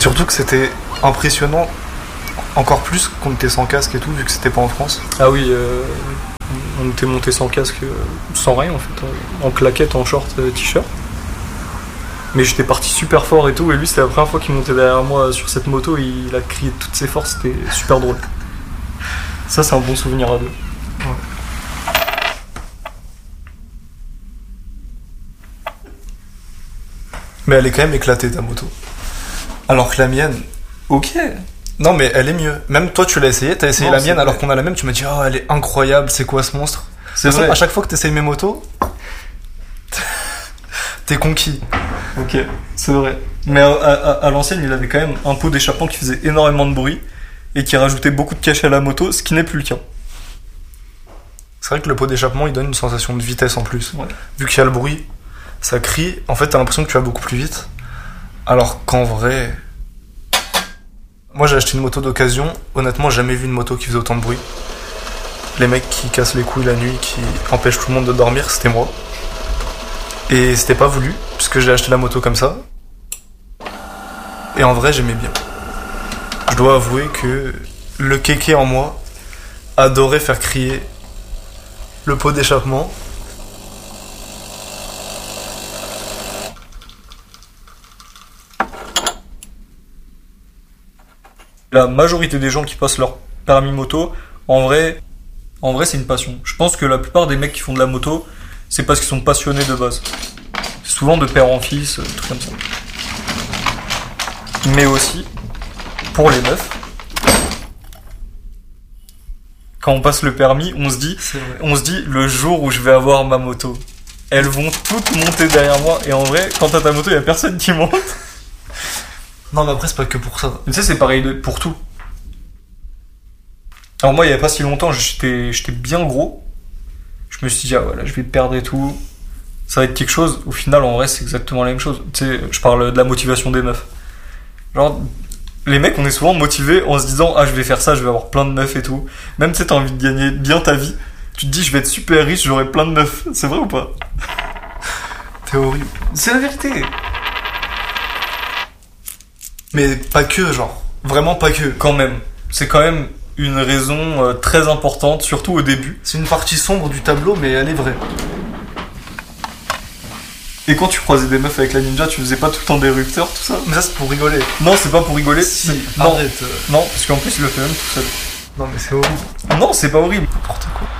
Surtout que c'était impressionnant, encore plus qu'on était sans casque et tout, vu que c'était pas en France. Ah oui, on était monté sans casque, sans rien en fait, en claquette, en short, t-shirt. Mais j'étais parti super fort et tout, et lui c'était la première fois qu'il montait derrière moi sur cette moto, il a crié de toutes ses forces, c'était super drôle. Ça c'est un bon souvenir à deux. Ouais. Mais elle est quand même éclatée ta moto. Alors que la mienne, ok. Non mais elle est mieux. Même toi tu l'as essayé, t'as essayé Non, la mienne c'est alors vrai. qu'on a la même, tu m'as dit oh elle est incroyable, c'est quoi ce monstre? C'est vrai. À chaque fois que t'essayes mes motos, t'es conquis. Ok, c'est vrai. Mais à l'ancienne, il avait quand même un pot d'échappement qui faisait énormément de bruit et qui rajoutait beaucoup de cachet à la moto, ce qui n'est plus le cas. C'est vrai que le pot d'échappement il donne une sensation de vitesse en plus. Ouais. Vu qu'il y a le bruit, ça crie, en fait t'as l'impression que tu vas beaucoup plus vite. Alors qu'en vrai... Moi j'ai acheté une moto d'occasion, honnêtement j'ai jamais vu une moto qui faisait autant de bruit. Les mecs qui cassent les couilles la nuit, qui empêchent tout le monde de dormir, c'était moi. Et c'était pas voulu, puisque j'ai acheté la moto comme ça. Et en vrai j'aimais bien. Je dois avouer que le kéké en moi adorait faire crier le pot d'échappement. La majorité des gens qui passent leur permis moto, en vrai c'est une passion. Je pense que la plupart des mecs qui font de la moto, c'est parce qu'ils sont passionnés de base. C'est souvent de père en fils, trucs comme ça. Mais aussi, pour les meufs, quand on passe le permis, on se dit le jour où je vais avoir ma moto, elles vont toutes monter derrière moi. Et en vrai, quand t'as ta moto, y a personne qui monte. Non mais après c'est pas que pour ça. Mais tu sais, c'est pareil pour tout. Alors moi, il y a pas si longtemps, j'étais bien gros. Je me suis dit, ah voilà, je vais perdre et tout. Ça va être quelque chose. Au final, en vrai, c'est exactement la même chose. Tu sais, je parle de la motivation des meufs. Genre, les mecs, on est souvent motivés en se disant, ah, je vais faire ça, je vais avoir plein de meufs et tout. Même tu sais, t'as envie de gagner bien ta vie. Tu te dis, je vais être super riche, j'aurai plein de meufs. C'est vrai ou pas? T'es horrible. C'est la vérité. Mais pas que, genre. Vraiment pas que. Quand même. C'est quand même une raison très importante, surtout au début. C'est une partie sombre du tableau, mais elle est vraie. Et quand tu croisais des meufs avec la ninja, tu faisais pas tout le temps des rupteurs, tout ça? Mais ça c'est pour rigoler. Non, c'est pas pour rigoler. Si, Non, arrête. non, parce qu'en plus, il le fait même tout seul. Non mais c'est horrible. Non, c'est pas horrible. N'importe quoi.